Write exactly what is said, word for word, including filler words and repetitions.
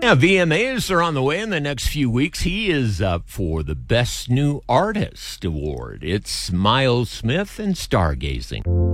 Yeah, V M As are on the way in the next few weeks. He is up for the Best New Artist Award. It's Miles Smith and Stargazing.